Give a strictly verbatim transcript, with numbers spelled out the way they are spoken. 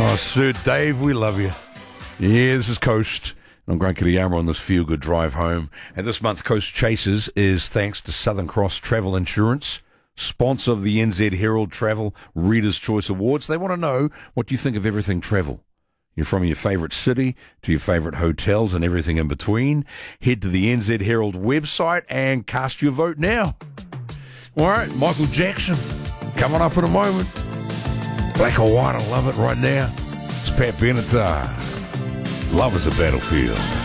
Oh, Sir Dave, we love you. Yeah, this is Coast. I'm Grant Kiriyama on this feel-good drive home. And this month's Coast Chasers is thanks to Southern Cross Travel Insurance, sponsor of the N Z Herald Travel Reader's Choice Awards. They want to know what you think of everything travel. You're from your favourite city to your favourite hotels and everything in between. Head to the N Z Herald website and cast your vote now. All right, Michael Jackson coming up in a moment. Black or white, I love it right now. It's Pat Benatar. Love is a battlefield.